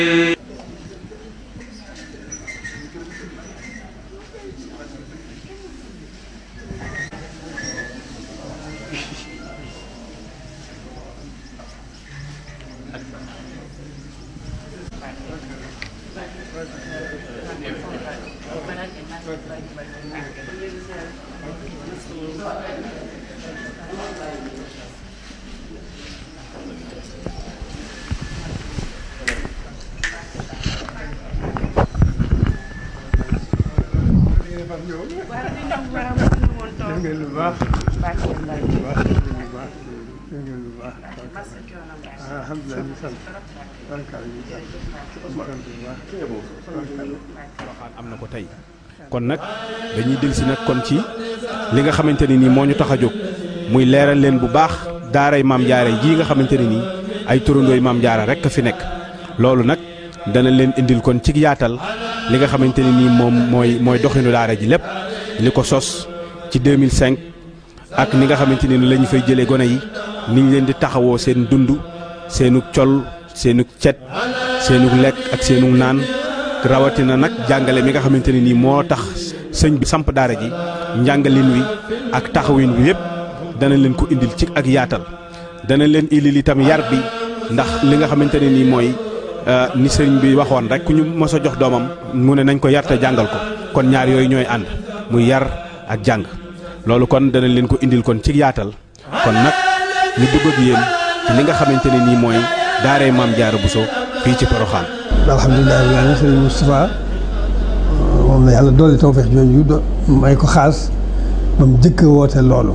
am na ko tey kon nag dañuy dellusi nag kon ci li nga xamante ne nii moo ñu tax a jóg muy leeral leen bu baax daaray maam jaara ji nga xamante ne nii ay turandooy maam jaara rek a fi nekk loolu nag dana leen indil kon ci yaatal li nga xamante ne nii moom mooy doxinu daara ji lépp li ko sos ci 2005 ak ni nga xamante ne ni la ñu fay jëlee gone yi ni ñu leen di taxawoo seen dund seenug col seenug cet seenug lekk ak seenug naan rawatina nag jàngale mi nga xamante ne nii moo tax sëñ bi samp daara ji njàngalin wi ak taxawin wi yépp dana leen ko indil ci ak yaatal dana leen indil itam yar bi ndax li nga xamante ne nii mooy ni sëñ bi waxoon rek ku ñu mos a jox doomam mu ne nañ ko yar te jàngal ko kon ñaar yooyu ñooy ànd muy yar ak jàng loolu kon dana leen ko indil kon ci yaatal kon nag ñu dugg ak yéen ci li nga xamante ne nii mooy daaray maam Jaara Buso fii ci Porokhane. alhamdulilah rabbil aalamiin sëriñ Moustapha moom la yàlla doole tawfeex jooju may ko xaas ba mu jëkk a woote loolu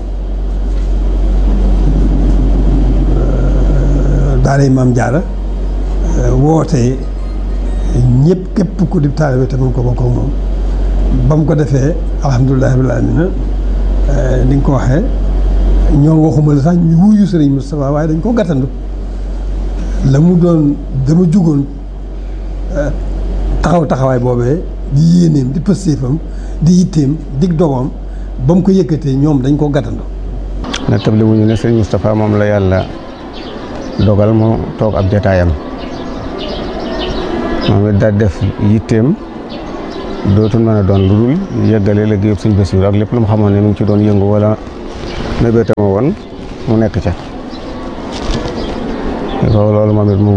daaray maam Jaara woote ñëpp képp ku di taalibe te mën ko bokk ak moom ba mu ko defee alhamdulilah rabbil aalamiin ni nga ko waxee ñoom waxuma la sax ñu wuyu sëriñ Moustapha waaye dañ ko gàttandu la mu doon dama jugoon taxawaay boobee di yéeneem di pëstéefam di yitteem dig dogoom ba mu ko yëkkatee ñoom dañ ko gàttandu. na table wuñu ne sëriñ Moustapha moom la yàlla dogal mu toog ab jataayam moom it daal def yitteem dootul mën a doon lu dul yëggale liggéeyub sëñ Bassirou ak lépp lu mu xamoon ne mu ngi ci doon yëngu wala mébétama woon mu nekk ca loolu moom it mu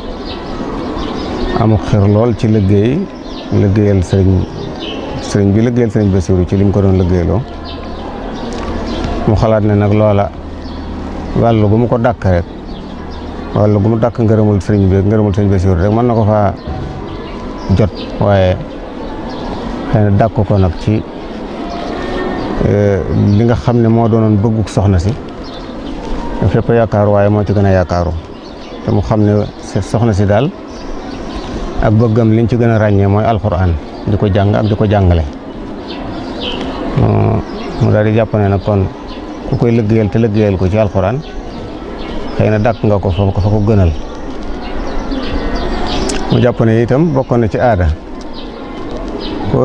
amul xër lool ci liggéeyal sëriñ bi liggéeyal sëriñ Bassirou ci li mu ko doon liggéeyloo mu xalaat ne nag loola wàllu gu mu ko dàkk rek wàllu gu mu dàkk ngërëmul sëriñ bi ngërëmul sëriñ Bassirou rek mën na ko faa jot waaye xëy na dàkk ko nag ci li nga xam ne moo doonoon bëgguk soxna si fépp yaakaaru waaye moo ci gën a yaakaaru te mu xam ne soxna si daal ak bëggam liñ ci gën a ràññee mooy alxuraan di ko jàng ak di ko jàngale mu daal di jàpp ne nag kon ku koy liggéeyal te liggéeyal ko ci alxuraan xëy na dàkk nga ko fa ko gënal mu jàpp ne itam bokkoon na ci aada koo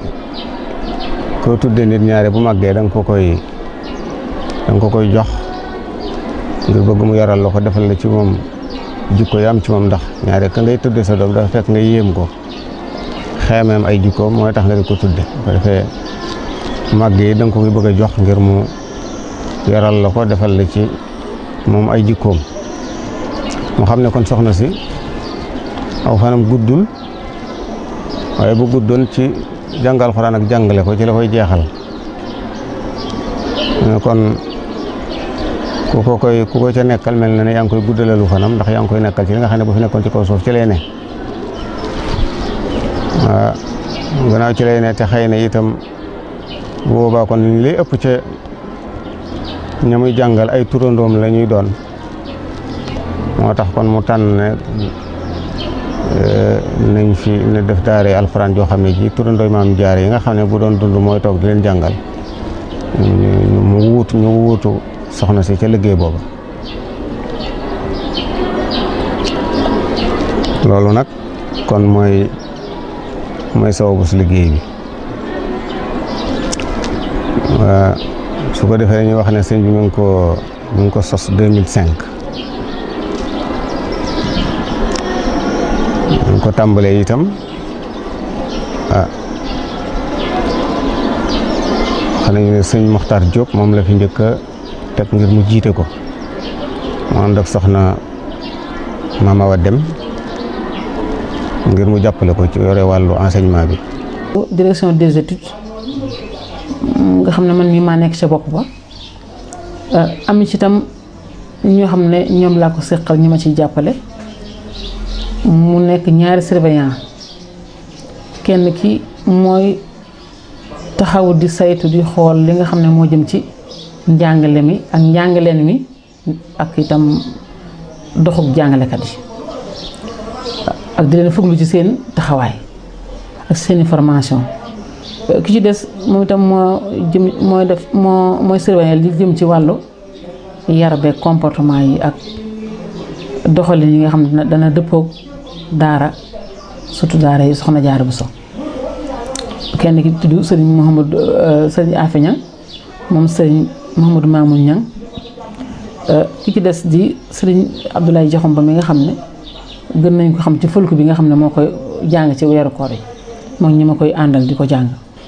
tudde nit ñaare bu màggee da nga ko koy jox ngir bëgg mu yaral la ko defal la ci moom jikko yi am ci moom ndax ñaare ka ngay tudde sa doom dafa fekk nga yéem ko xeemeem ay jikkoom mooy tax nga di ko tudde ko defee màgg yi da nga ko koy bëgg a jox ngir mu yaral la ko defal la ci moom ay jikkoom mu xam ne kon soxna si aw fanam guddul waaye bu guddoon ci jàngal Alxuraan ak jàngale ko ci la koy jeexal kon ku ko ca nekkal mel na ne yaa ngi koy guddalalu fanam ndax yaa ngi koy nekkal ci li nga xam ne bu fi nekkoon ci kaw suuf ci lay ne waaw gannaaw ci lay ne te xëy na itam boobaa kon li ëpp ca ña muy jàngal ay turandoom la ñuy doon moo tax kon mu tànn ne nañ fi ne def daare alxuraan joo xam ne ji turandooy maam jaar yi nga xam ne bu doon dund mooy toog di leen jàngal ñu wuutu soxna si ca liggéey booba loolu nag kon mooy sababu si liggéey bi su ko defee ñu wax ne sëñ bi mu ngi ko sos 2005 ko tàmbalee itam xam nañu ne sëñ Moxtaar Diop moom la fi njëkk a teg ngir mu jiite ko mu ànd ak soxna Mama Awa Dem ngir mu jàppale ko ci yore wàllu enseignement bi. direction des études nga xam ne man mii maa nekk ca bopp ba am ci itam ñoo xam ne ñoom laa ko seqal ñi ma ciy jàppale mu nekk ñaari surveillant kenn ki mooy taxaw di saytu di xool li nga xam ne moo jëm ci njàngale mi ak njàngaleen mi ak itam doxuk jàngalekat yi ak di leen fuglu ci seen taxawaay ak seeni formation ki ci des moom itam mooy surveiller li jëm ci wàllu yar beeg comportement yi ak doxalin yi nga xam ne dana dëppoog daara surtout daara yi Soxna Jaara Buso kenn ki tudd sëriñ Mouhamadou sëriñ Afe Ñang moom sëriñ Mouhamadou Mamoun Ñang ki ci des di sëriñ Abdoulaye Jaxum Ba mi nga xam ne gën nañ ko xam ci fëlku bi nga xam ne moo koy jàng ci weeru koor yi moom ñi ma koy àndal di ko jàng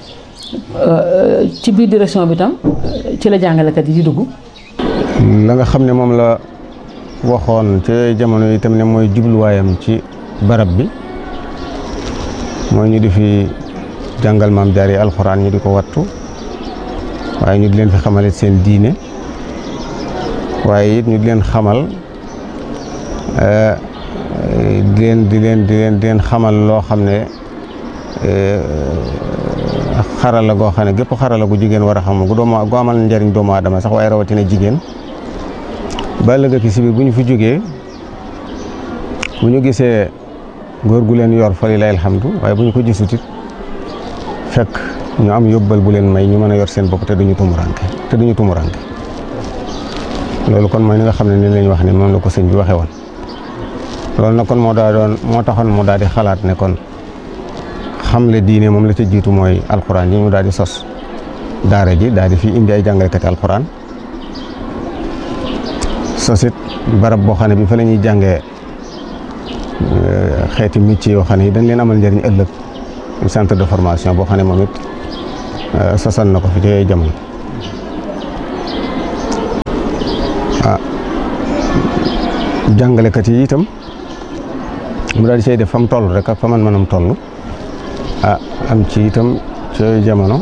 ci biir direction bi tam ci la jàngalekat yi di dugg. la nga xam ne moom la waxoon ci jamono yi tam ne mooy jubluwaayam ci barab bi mooy ñu di fi jàngal maam jaar yi alxuraan ñu di ko wattu waaye ñu di leen fi xamale seen diine waaye it ñu di leen xamal di leen xamal loo xam ne xarala goo xam ne gépp xarala gu jigéen war a xam gu amal njariñ doomu aadama sax waaye rawatina jigéen ba ëllëg ki si biir bu ñu fi jógee bu ñu gisee góor gu leen yor fa lillahi alhamdu waaye bu ñu ko gisut it fekk ñu am yóbbal bu leen may ñu mën a yor seen bopp te duñu tumuranke loolu kon mooy li nga xam ne ni lañ wax ne moom la ko sëñ bi waxee woon loolu nag kon moo taxoon mu daal di xalaat ne kon xamle diine moom la ca jiitu mooy alxuraan yi mu daal di sos daara ji daal di fi indi ay jàngalekati alxuraan sosit barab boo xam ne bi fa la ñuy jàngee xeeti métier yoo xam ne yi dañ leen amal njëriñ ëllëg centre de formation boo xam ne moom it sosal na ko fi ci yooyu jamono jàngalekat yi itam mu daal di cay def fa mu toll rek ak fa man mënam toll am ci itam ci yooyu jamono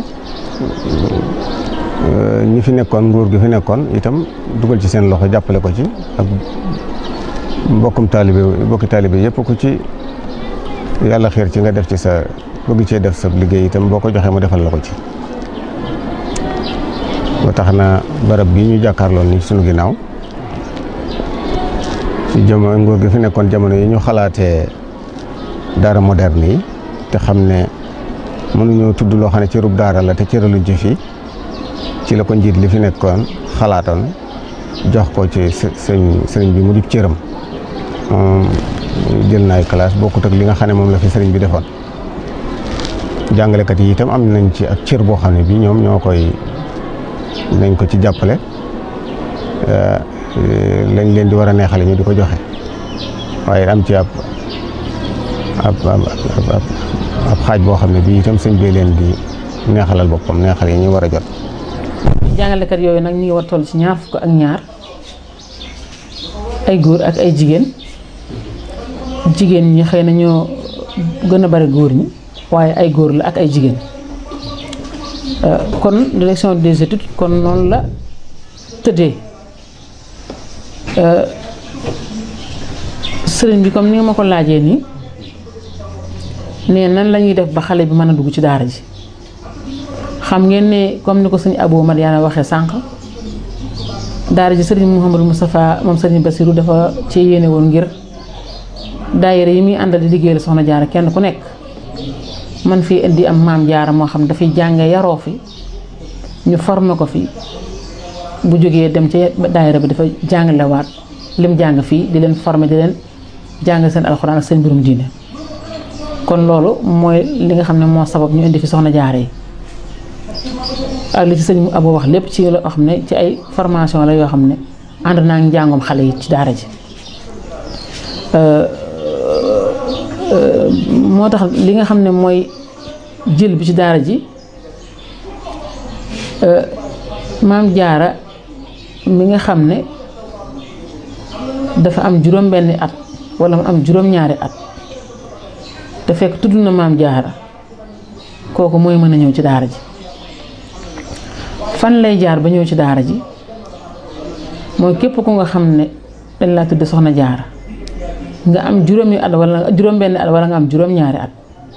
ñi fi nekkoon nguur gi fi nekkoon itam dugal ci seen loxo jàppale ko ci ak bokki taalibe yëpp ku ci yàlla xiir ci nga def ci sa bëgg cee def sa liggéey itam boo ko joxee mu defal la ko ci ba tax na barab bii ñu jàkkaarloon ni sunu ginnaaw ci jamono nguur gi fi nekkoon jamono yi ñu xalaatee daara moderne yi te xam ne mënuñoo tudd loo xam ne cërub daara la te cëraluñ ci fii ci la ko njiit li fi nekkoon xalaatoon jox ko ci sëriñ bi mu di cëram jël naay classe bokkut ak li nga xam ne moom la fi sëriñ bi defoon jàngalekat yi itam am nañ ci ak cër boo xam ne bi ñoom ñoo koy nañ ko ci jàppale lañ leen di war a neexale ñu di ko joxe waaye am ci ab xaaj boo xam ne bii itam sëñ bi leen di neexalal boppam neexal yi ñu war a jot. jàngalekat yooyu nag ñu ngi war toll ci 22 ay góor ak ay jigéen ñi xëy na ñoo gën a bari góor ñi waaye ay góor la ak ay jigéen kon direction des études kon noonu la tëddee sëriñ bi comme ni nga ma ko laajee nii ne nan la ñuy def ba xale bi mën a dugg ci daara ji xam ngeen ne comme ni ko sëñ Abou Mariana waxee sànq daara ji sëriñ Mouhamadou Moustapha moom sëriñ Bassirou dafa ci yéene woon ngir daayira yi muy àndal di liggéeyal Soxna Jaara kenn ku nekk man fii indi am maam Jaara moo xam dafay jànge yaroo fi ñu formé ko fi bu jógee dem ci daayira bi dafa jàngalewaat lim jàng fii di leen formé di leen jàng seen alxuraan ak seen mbirum diine kon loolu mooy li nga xam ne moo sabab ñu indi fi Soxna Jaara yi ak li ci sëñ Abou wax lépp ci loo xam ne ci ay formation la yoo xam ne ànd naa njàngum xale yi ci daara ji moo tax li nga xam ne mooy jël bi ci daara ji maam jaara mi nga xam ne dafa am juróom-benni at wala mu am juróom-ñaari at te fekk tudd na maam jaara kooku mooy mën a ñëw ci daara ji. fan lay jaar ba ñëw ci daara ji mooy képp ku nga xam ne dañ laa tudd soxna jaara nga am juróomi at wala juróom-benni at wala nga am juróom-ñaari at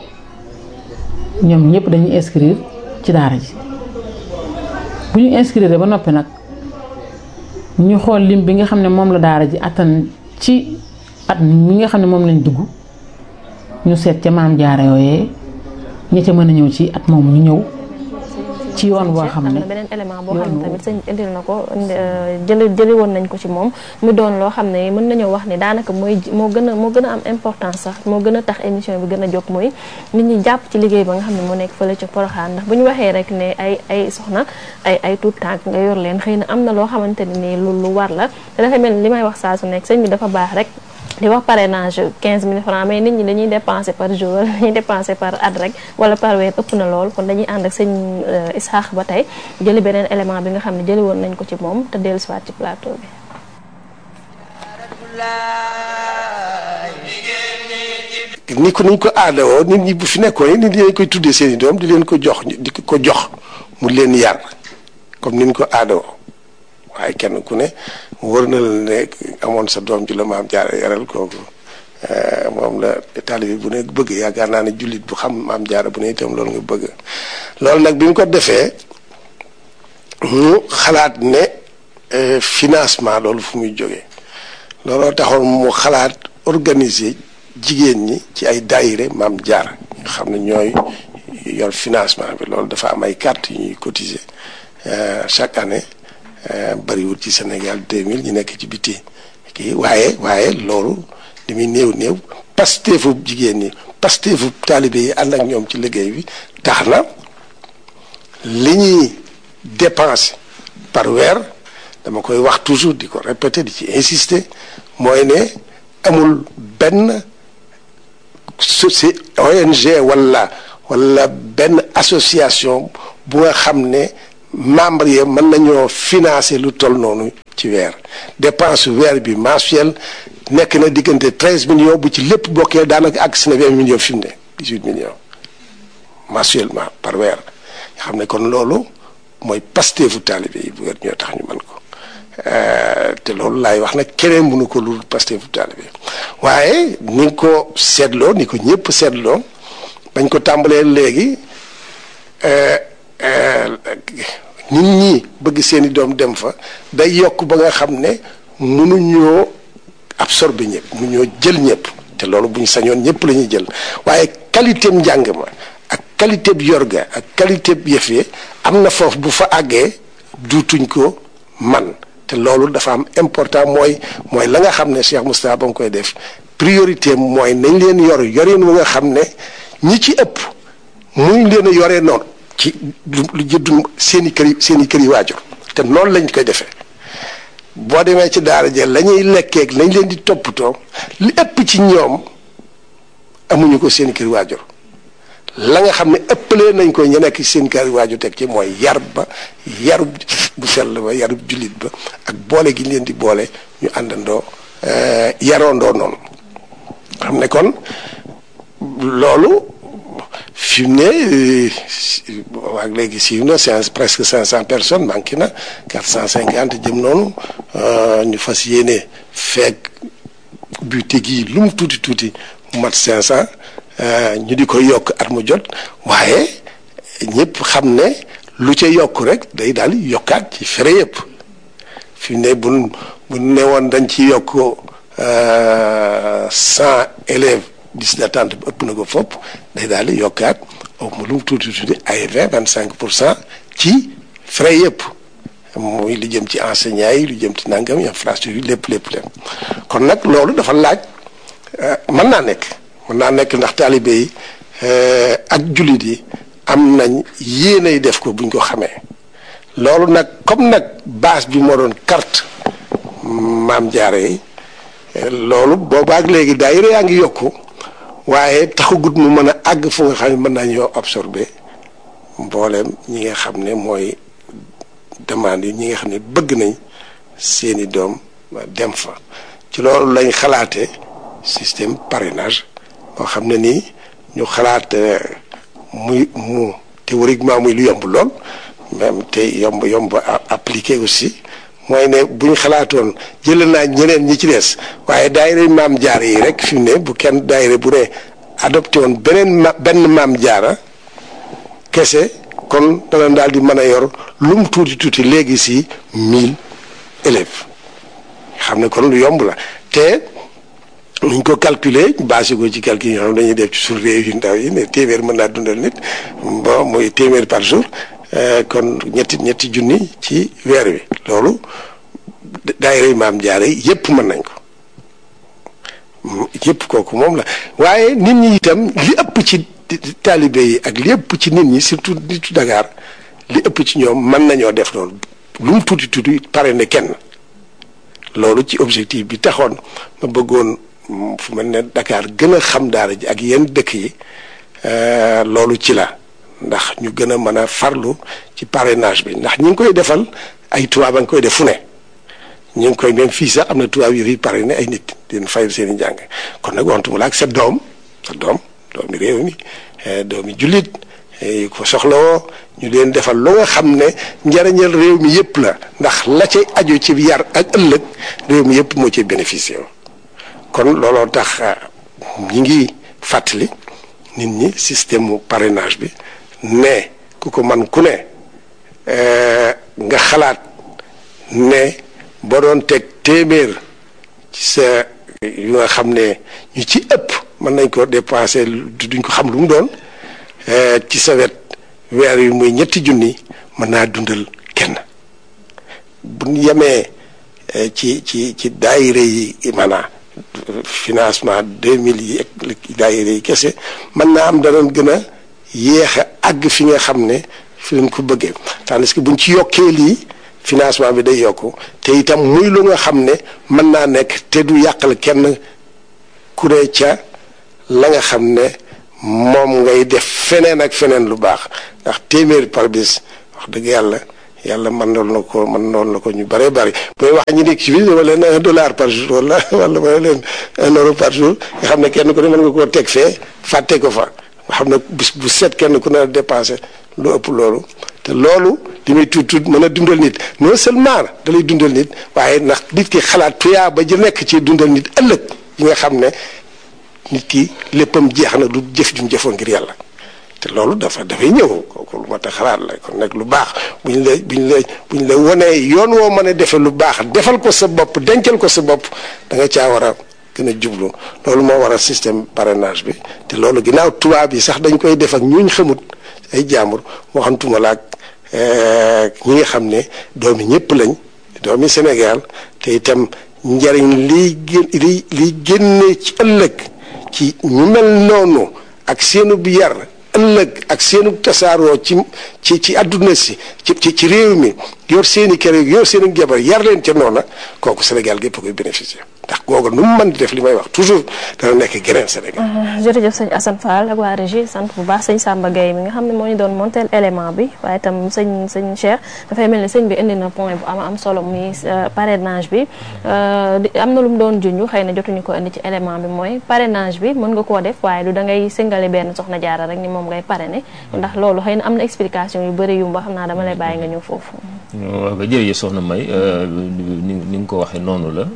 ñoom ñëpp dañuy inscrire ci daara ji. bu ñu inscrire ba noppi nag ñu xool lim bi nga xam ne moom la daara ji attan ci at mi nga xam ne moom lañ dugg ñu seet ca maam jaara yooyee ña ca mën a ñëw ci at moom ñu ñëw ci yoon boo xam ne beneen élément boo xam ne tamit sëñ indil na ko jëli woon nañ ko ci moom mu doon loo xam ne mën nañoo wax ni daanaka moo gën a am importance sax moo gën a tax émission bi gën a jóg mooy nit ñi jàpp ci liggéey ba nga xam ne moo nekk fële ca Porokhane ndax bu ñu waxee rek ne ay soxna ay tuut tànk nga yor leen xëy na am na loo xamante ne nii lu war la te dafa mel ni li may wax saa su nekk sëñ bi dafa baax rek di wax parrainage 15 000 francs mais nit ñi dañuy dépenser par jour dañuy dépenser par at rek wala par weer ëpp na lool kon dañuy ànd ak sëñ Isaax ba tey jëli beneen élément bi nga xam ne jëli woon nañ ko ci moom te dellu siwaat ci plateau bi. ni ko aadawoo nit ñi bu fi nekkoon nit ñi dañ koy tuddee seen i doom di leen ko jox mu leen yar comme ni ñu ko aadawoo waaye kenn ku ne wër na la ne amoon sa doom ju la maam jaara yaral kooku moom la taalibe bu ne bëgg yaakaar naa ne jullit bu xam maam jaara bu ne itam loolu nga bëgg loolu nag bi mu ko defee mu xalaat ne financement loolu fu muy jógee looloo taxoon mu xalaat organiser jigéen ñi ci ay daayire maam jaara nga xam ne ñooy yor financement bi loolu dafa am ay carte yu ñuy cotiser chaque année bariwul ci Sénégal 2000 ñu nekk ci biti kii waaye loolu li muy néew pasteefu jigéen ñi pasteefu taalibe yi ànd ak ñoom ci liggéey bi tax na li ñuy dépenser par weer dama koy wax toujours di ko répéter di ci insister mooy ne amul benn ONG wala benn association bu nga xam ne membre yi mën nañoo financer lu toll noonu ci weer dépense weer bi mensuel nekk na diggante 13 millions bu ci lépp bokkee daanaka ak si na 20 millions fi mu ne 18 millions mensuellement par weer nga xam ne kon loolu mooy pasteefu taalibe yi bu weer ñoo tax ñu mën ko te loolu laay wax nag keneen mënu ko lu pasteefu taalibe waaye ni ko seetloo ni ko ñëpp seetloo bañ ko tàmbalee léegi nit ñi bëgg seeni doom dem fa day yokk ba nga xam ne mënuñoo absorber ñëpp mënuñoo jël ñëpp te loolu bu ñu sañoon ñëpp la ñuy jël waaye qualité njàng ma ak qualité bi yorga ak qualité bi yëf yi am na foofu bu fa àggee duutuñ ko man te loolu dafa am important mooy la nga xam ne Cheikh Moustapha ba nga koy def priorité mooy nañ leen yorin wu nga xam ne ñi ci ëpp muñ leen a yoree noonu ci lu jëddu seen i kër yi waajur te noonu lañ koy defee boo demee ci daara ja la ñuy lekkeeg lañ leen di toppatoo li ëpp ci ñoom amuñu ko seen i kër waajur la nga xam ne ëppalee nañ ko ñu nekk seen kër waajur teg ci mooy yarub bu sell ba yarub jullit ba ak boole gi leen di boole ñu àndandoo yaroondoo noonu xam ne kon loolu fi mu ne waa léegi siiw na presque 500 personnes manqué na 450 jëm noonu ñu fas yéene feeg buté gi lu mu tuuti mu mat 500 ñu di ko yokk at mu jot waaye ñëpp xam ne lu ca yokk rek day daal yokkaat ci fere yëpp fi mu ne bu ne woon dañ ci yokk 100 élèves liste d'attente bi ëpp na ko fopp day daal di yokkaat au moins lu mu tuuti ay 25% ci frais yëpp muy lu jëm ci enseignants yi lu jëm ci nangam infrastructure yi lépp kon nag loolu dafa laaj mën naa nekk ndax taalibe yi ak jullit yi am nañ yéenay def ko buñ ko xamee loolu nag comme nag base bi moo doon carte maam jaare yi loolu boobaak léegi daayira yaa ngi yokku waaye taxagut mu mën a àgg fu nga xam ne mën naa ñoo absorbé mbooleem ñi nga xam ne mooy demande yi ñi nga xam ne bëgg nañ seeni doom dem fa. ci loolu lañ xalaate système parrainage boo xam ne nii ñu xalaat mu théoriquement muy lu yomb lool même te yomb appliqué aussi mooy ne bu ñu xalaatoon jëlee naa ñeneen ñi ci des waaye daayira maam jaara yi rek fi mu ne bu kenn daayira bu ne adopté woon benn maam jaara kese kon dana daal di mën a yor lu mu tuuti léegi si 1000 élèves xam ne kon lu yomb la te nuñ ko calculer basé ko ci calcul yi nga xam dañuy def ci suñu réew yu ndaw yi ne téeméer mën naa dundal nit bon mooy téeméer par jour kon ñetti junni ci weer wi loolu daayira maam jaara yi yëpp mën nañ ko yëpp kooku moom la waaye nit ñi itam li ëpp ci taalibe yi ak li ëpp ci nit ñi surtout nitu Dakar li ëpp ci ñoom mën nañoo def loolu lu mu tuuti pare ne kenn loolu ci objectif bi taxoon ma bëggoon fu mel ne Dakar gën a xam daara ji ak yenn dëkk yi loolu ci la ndax ñu gën a mën a farlu ci parrainage bi ndax ñi ngi koy defal ay tubaab a ngi koy def fu ne ñu ngi koy même fii sax am na tubaab yu fi parrainé ay nit di leen fayal seen i njàng kon nag wantuma la ak sa doomi réew mi doomi jullit yu ko soxlawoo ñu leen defal lu nga xam ne njariñal réew mi yëpp la ndax la cay aju ci yar ak ëllëg réew mi yëpp moo ci bénéficié wu kon looloo tax ñi ngi fàttali nit ñi système mu parrainage bi ne ku ko man ku ne nga xalaat ne boo doon teg téeméer ci sa yu nga xam ne ñu ci ëpp mën nañ ko dépensé duñ ko xam lu mu doon ci sa wet weer yu muy 2 junni mën naa dundal kenn bu ñu yemee ci daayira yi maanaam financement 2000 yi ak daayira yi kese mën naa am danañ gën a yéex a àgg fi nga xam ne fi lañ ko bëggee tandis que buñ ci yokkee lii financement bi day yokku te itam muy lu nga xam ne mën naa nekk te du yàqal kenn ku ne ca la nga xam ne moom ngay def feneen ak feneen lu baax ndax téeméer par bis wax dëgg yàlla mën noon na ko ñu bëree bëri booy wax ñi nekk ci biir wala leen $1 par jour wala leen €1 par jour nga xam ne kenn ku ne mën nga koo teg fee fàtte ko fa nga xam ne bis bu set kenn ku ne dépensé lu ëpp loolu te loolu li muy tuut mën a dundal nit non seulement da lay dundal nit waaye ndax nit ki xalaat tuyaa ba ji nekk ci dundal nit ëllëg yi nga xam ne nit ki léppam jeex na du jëf jum jëfoon ngir yàlla te loolu dafay ñëw kooku lu ma tax xalaat la kon nag lu baax buñ la wonee yoon woo mën a defe lu baax defal ko sa bopp dencal ko sa bopp da nga caa war a gën a jublu loolu moo war a système parrainage bi te loolu ginnaaw tubaab yi sax dañ koy def ak ñuñ xamut ay jaambur waxantuma la ak ñi nga xam ne doomi ñëpp lañ doomi Sénégal te itam njariñ liy génne ci ëllëg ci ñu mel noonu ak seenu bi yar ëllëg ak seenu tasaaroo ci àdduna si ci réew mi yor seeni kër yor seeni jabar yar leen ca noona kooku Sénégal gépp koy bénéficier ndax googu nu mu mën di def li may wax toujours dana nekk geneen Sénégal. jërëjëf sëñ Assane Fall ak waa régie sant bu baax sëñ Samba Gueye mi nga xam ne moo ñu doon monteel élément bi waaye itam sëñ Cheikh dafay mel ni sëñ bi indi na point bu am solo muy parrainage bi am na lu mu doon junj xëy na jotuñu ko indi ci élément bi mooy parrainage bi mën nga koo def waaye du da ngay singale benn soxna jaara rek ni moom ngay parrainer ndax loolu xëy na am na explication yu bëri yu mba xam naa dama lay bàyyi nga ñëw foofu. waaw ba jërëjëf soxna May ni nga ko waxee noonu la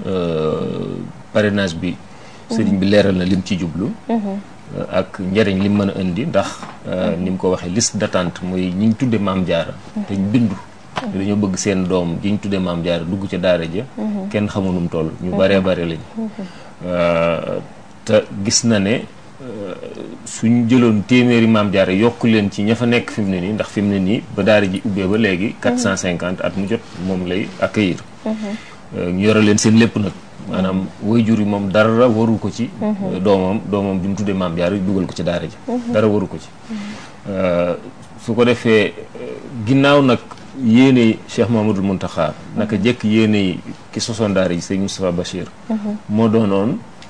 parrainage bi sëriñ bi leeral na lim ci jublu ak njëriñ lim mën a indi ndax ni mu ko waxee liste d'attente muy ñi ñu tudde maam jaara te ñu bindu dañoo bëgg seen doom ji ñu tudde maam jaara dugg ca daara ja kenn xamunum toll ñu baree bare lañ te gis na ne suñ jëloon téeméeri maam jaara yokk leen ci ña fa nekk fi mu ne nii ndax fi mu ne nii ba daara ji ubbee ba léegi 450 at mu jot moom lay accueillir ñu yore leen seen lépp nag maanaam waajur yi moom dara waru ko ci doomam bi mu tuddee maam jaara dugal ko ci daara ji dara waru ko ci su ko defee ginnaaw nag yéene Cheikh Mamadou Mountakha naka jekk yéene ki sosoon daara ji sëñ Moustapha Bachir moo doonoon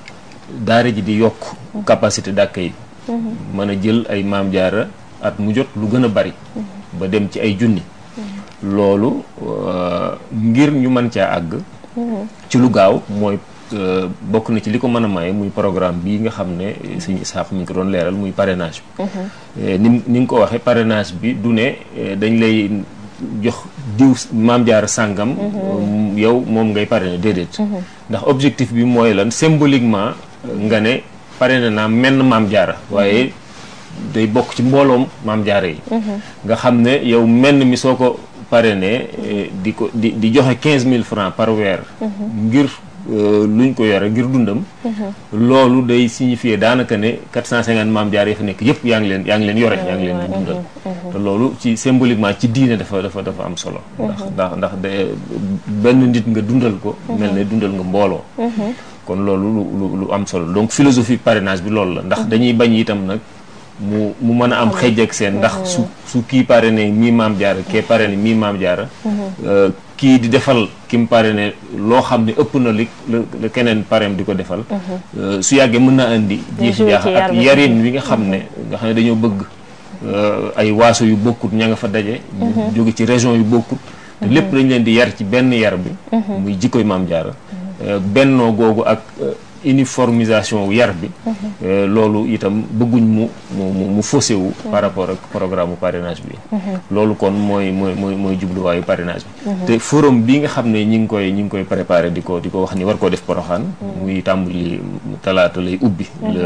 daara ji di yokk capacité d'accueil mën a jël ay maam jaara at mu jot lu gën a bari ba dem ci ay junni loolu ngir ñu mën caa àgg ci lu gaaw mooy bokk na ci li ko mën a maye muy programme bii nga xam ne sëñ Isaax mi ngi ko doon leeral muy parrainage bi ni nga ko waxee parrainage bi du ne dañ lay jox diw maam jaara sàngam yow moom ngay parrainer déedéet ndax objectif bi mooy lan symboliquement nga ne parrainé naa menn maam jaara waaye day bokk ci mbooloom maam jaara yi nga xam ne yow menn mi soo ko parrainé di joxe 15 000 francs par weer ngir luñ ko yore ngir dundam loolu day signifier daanaka ne 450 maam jaar yi fa nekk yëpp yaa ngi leen yore yaa ngi leen di dundal te loolu ci symboliquement ci diine dafa am solo ndax de benn nit nga dundal ko mel ne dundal nga mbooloo kon loolu lu am solo donc philosophie parrainage bi loolu la ndax dañuy bañ itam nag mu mën a am xëj ak seen ndax su kii parrainé mii maam jaara kee parrainé mii maam jaara kii di defal ki mu parrainé loo xam ne ëpp na li la keneen parrain di ko defal su yàggee mën naa indi jiixi jaaxa ak yarin wi nga xam ne dañoo bëgg ay waaso yu bokkut ña nga fa daje jóge ci région yu bokkut te lépp dañ leen di yar ci benn yar bi muy jikkoy maam jaara bennoo googu ak uniformisation wu yar bi loolu itam bëgguñ mu faussé wu par rapport ak programme parrainage bi loolu kon mooy jubluwaayu parrainage bi te forum bi nga xam ne ñi ngi koy préparé di ko wax ni war koo def Porokhane muy tàmbali talaata lay ubbi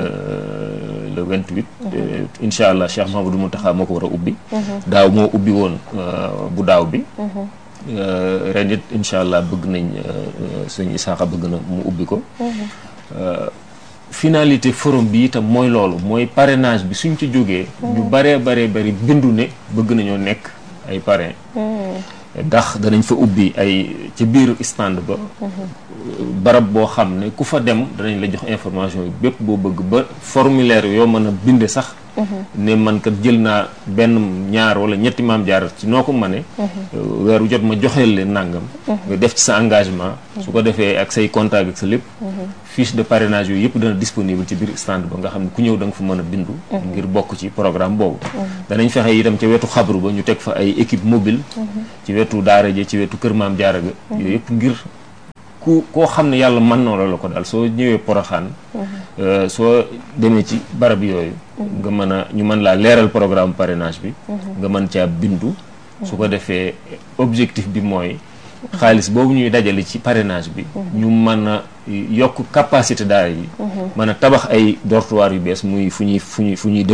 le 28 incha allah Cheikh Mahamadou Mountakha moo ko war a ubbi daaw moo ubbi woon bu daaw bi ren it incha allah bëgg nañ sëñ Isaaxa bëgg na mu ubbi ko finalité forum bi itam mooy loolu mooy parrainage bi suñ ci jógee ñu baree bindu ne bëgg nañoo nekk ay parrain ndax danañ fa ubbi ay ci biir stand ba barab boo xam ne ku fa dem danañ la jox information yi bépp boo bëgg ba formulaire yoo mën a binde sax ne man kat jël naa benn ñaar wala ñetti maam jaar ci noo ko mëne weeru jot ma joxeel leen nàngam nga def ci sa engagement su ko defee ak say contact ak sa lépp fiche de parrainage yooyu yëpp dana disponible ci biir stand ba nga xam ne ku ñëw da nga fa mën a bindu ngir bokk ci programme boobu danañ fexe itam ca wetu xabru ba ñu teg fa ay équipe mobile ci wetu daara ja ci wetu kër maam jaara ga yooyu yëpp ngir koo xam ne yàlla mën na la ko daal soo ñëwee Porokhane soo demee ci barab yooyu nga mën a ñu mën laa leeral programme parrainage bi nga mën caa bindu su ko defee objectif bi mooy xaalis boobu ñuy dajale ci parrainage bi ñu mën a yokk capacité daara yi mën a tabax ay dortoir yu bees muy fu ñuy